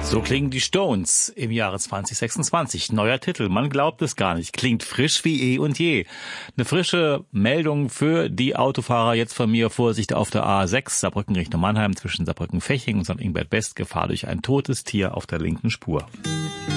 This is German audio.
So klingen die Stones im Jahre 2026. Neuer Titel, man glaubt es gar nicht. Klingt frisch wie eh und je. Eine frische Meldung für die Autofahrer jetzt von mir. Vorsicht auf der A6, Saarbrücken Richtung Mannheim, zwischen Saarbrücken-Feching und St. Ingbert West. Gefahr durch ein totes Tier auf der linken Spur.